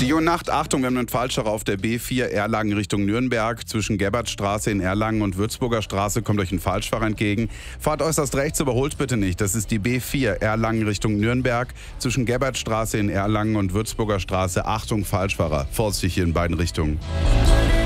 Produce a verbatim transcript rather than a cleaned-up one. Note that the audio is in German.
Die Nacht, Achtung, wir haben einen Falschfahrer auf der B vier Erlangen Richtung Nürnberg. Zwischen Gerbertstraße in Erlangen und Würzburger Straße kommt euch ein Falschfahrer entgegen. Fahrt äußerst rechts, überholt bitte nicht. Das ist die B vier Erlangen Richtung Nürnberg. Zwischen Gerbertstraße in Erlangen und Würzburger Straße. Achtung, Falschfahrer. Vorsichtig hier in beiden Richtungen.